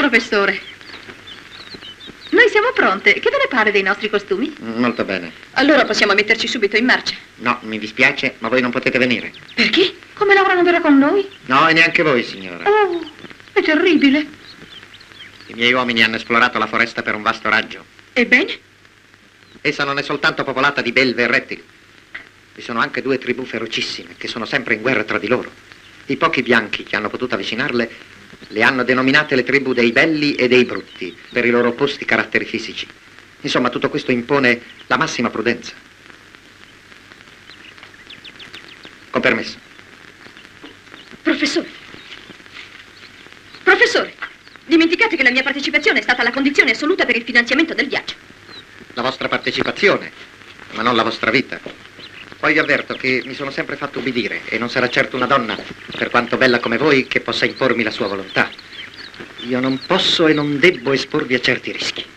professore. Noi siamo pronte. Che ve ne pare dei nostri costumi? Molto bene. Allora possiamo metterci subito in marcia. No, mi dispiace, ma voi non potete venire. Perché? Come Laura non verrà con noi? No, e neanche voi, signora. Oh, è terribile. I miei uomini hanno esplorato la foresta per un vasto raggio. Ebbene? Essa non è soltanto popolata di belve e rettili. Vi sono anche 2 tribù ferocissime che sono sempre in guerra tra di loro. I pochi bianchi che hanno potuto avvicinarle le hanno denominate le tribù dei belli e dei brutti per i loro opposti caratteri fisici. Insomma, tutto questo impone la massima prudenza. Con permesso. Professore. Professore, dimenticate che la mia partecipazione è stata la condizione assoluta per il finanziamento del viaggio. La vostra partecipazione, ma non la vostra vita. Poi vi avverto che mi sono sempre fatto ubbidire e non sarà certo una donna, per quanto bella come voi, che possa impormi la sua volontà. Io non posso e non debbo esporvi a certi rischi.